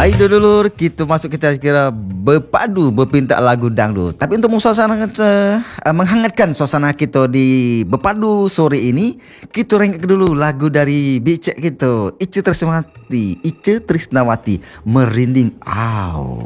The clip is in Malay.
Baik dulur, kita masuk ke kira-kira berpadu berpinta lagu dangdut. Tapi untuk menghangatkan suasana kita di berpadu sore ini, kita rengek dulu lagu dari Bicek kita, Ica Trisnawati, Merinding Au.